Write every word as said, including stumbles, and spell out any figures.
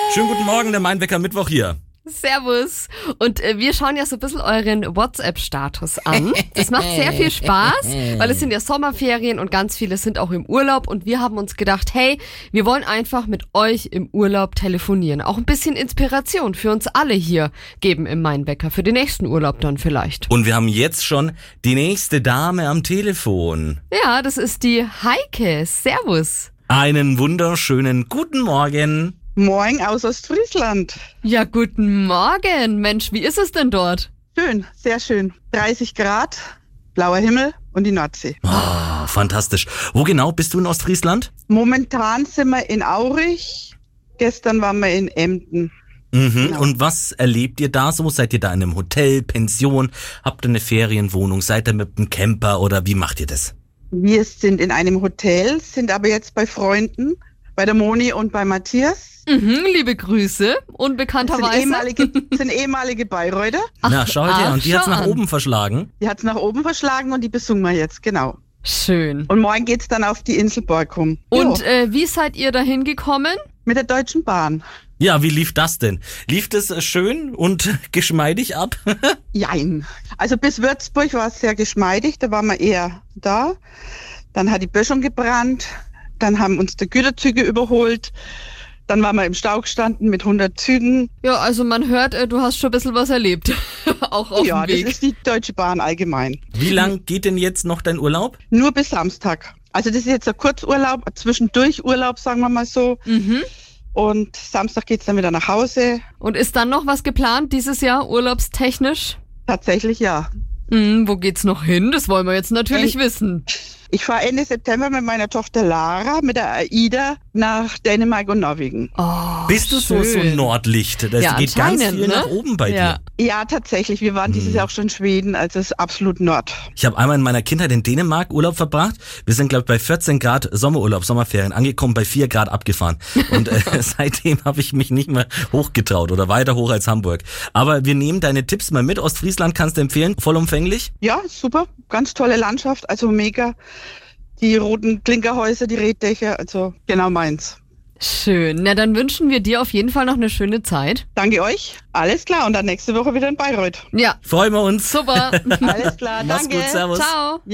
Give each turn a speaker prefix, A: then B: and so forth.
A: Schönen guten Morgen, der Mein Wecker Mittwoch hier.
B: Servus. Und äh, wir schauen ja so ein bisschen euren WhatsApp-Status an. Das macht sehr viel Spaß, weil es sind ja Sommerferien und ganz viele sind auch im Urlaub. Und wir haben uns gedacht, hey, wir wollen einfach mit euch im Urlaub telefonieren. Auch ein bisschen Inspiration für uns alle hier geben im Mein Wecker. Für den nächsten Urlaub dann vielleicht.
A: Und wir haben jetzt schon die nächste Dame am Telefon.
B: Ja, das ist die Heike. Servus.
A: Einen wunderschönen guten Morgen.
C: Moin aus Ostfriesland.
B: Ja, guten Morgen. Mensch, wie ist es denn dort?
C: Schön, sehr schön. dreißig Grad, blauer Himmel und die Nordsee.
A: Oh, fantastisch. Wo genau bist du in Ostfriesland?
C: Momentan sind wir in Aurich. Gestern waren wir in Emden.
A: Mhm.
C: Genau.
A: Und was erlebt ihr da so? Seid ihr da in einem Hotel, Pension? Habt ihr eine Ferienwohnung? Seid ihr mit einem Camper oder wie macht ihr das?
C: Wir sind in einem Hotel, sind aber jetzt bei Freunden, bei der Moni und bei Matthias.
B: Mhm, liebe Grüße,
C: Das
B: unbekannterweise.
C: sind ehemalige, sind ehemalige Bayreuther.
A: Na, schau her,
B: ach,
A: und die hat's
B: schau
A: nach
B: an.
A: oben verschlagen.
C: Die hat's nach oben verschlagen und die besuchen wir jetzt, genau.
B: Schön.
C: Und morgen geht's dann auf die Insel Borkum.
B: Und
C: Jo,
B: äh, wie seid ihr dahin gekommen?
C: mit der Deutschen Bahn.
A: Ja, wie lief das denn? Lief das äh, schön und geschmeidig ab?
C: Jein. Also bis Würzburg war es sehr geschmeidig, da waren wir eher da. Dann hat die Böschung gebrannt, dann haben uns die Güterzüge überholt, dann waren wir im Stau gestanden mit hundert Zügen.
B: Ja, also man hört, äh, du hast schon ein bisschen was erlebt. Auch auf
C: Ja,
B: dem Weg.
C: das ist die Deutsche Bahn allgemein.
A: Wie lang geht denn jetzt noch dein Urlaub?
C: Nur bis Samstag. Also das ist jetzt ein Kurzurlaub, ein zwischendurch Urlaub, sagen wir mal so.
B: Mhm.
C: Und Samstag geht's dann wieder nach Hause.
B: Und ist dann noch was geplant dieses Jahr, urlaubstechnisch?
C: Tatsächlich ja.
B: Hm, wo geht's noch hin? Das wollen wir jetzt natürlich
C: Ey.
B: wissen.
C: Ich fahre Ende September mit meiner Tochter Lara, mit der AIDA, nach Dänemark und Norwegen.
B: Oh,
A: Bist du so, so
B: schön.
A: Nordlicht? Das
B: Ja,
A: geht ganz
B: anscheinend,
A: viel
B: ne?
A: nach oben bei
B: Ja.
A: dir.
C: Ja, tatsächlich. Wir waren dieses Jahr auch schon in Schweden, also es ist absolut Nord.
A: Ich habe einmal in meiner Kindheit in Dänemark Urlaub verbracht. Wir sind, glaube ich, bei vierzehn Grad Sommerurlaub, Sommerferien angekommen, bei vier Grad abgefahren. Und äh, seitdem habe ich mich nicht mehr hochgetraut oder weiter hoch als Hamburg. Aber wir nehmen deine Tipps mal mit. Ostfriesland kannst du empfehlen, vollumfänglich.
C: Ja, super. Ganz tolle Landschaft, also mega. Die roten Klinkerhäuser, die Reddächer, also genau meins.
B: Schön. Na, dann wünschen wir dir auf jeden Fall noch eine schöne Zeit.
C: Danke euch. Alles klar. Und dann nächste Woche wieder in Bayreuth.
B: Ja,
A: Freuen wir uns.
B: super.
C: Alles klar.
A: Mach's
C: Danke.
A: gut, servus.
B: Ciao.